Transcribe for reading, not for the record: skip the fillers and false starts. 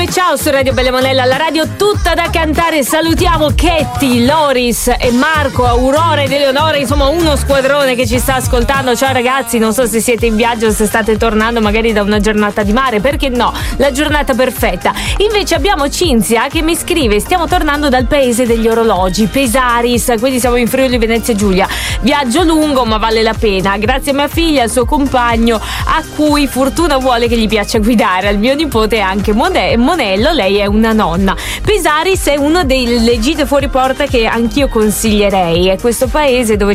Ciao su Radio Belle Monella, la radio tutta da cantare. Salutiamo Ketty, Loris e Marco, Aurora ed Eleonora, insomma uno squadrone che ci sta ascoltando. Ciao ragazzi, non so se siete in viaggio, se state tornando magari da una giornata di mare, perché no, la giornata perfetta. Invece abbiamo Cinzia che mi scrive: stiamo tornando dal paese degli orologi, Pesaris, quindi siamo in Friuli Venezia Giulia. Viaggio lungo ma vale la pena, grazie a mia figlia e al suo compagno, a cui fortuna vuole che gli piaccia guidare, al mio nipote anche Monello, lei è una nonna. Pesaris è uno delle gite fuori porta che anch'io consiglierei, è questo paese dove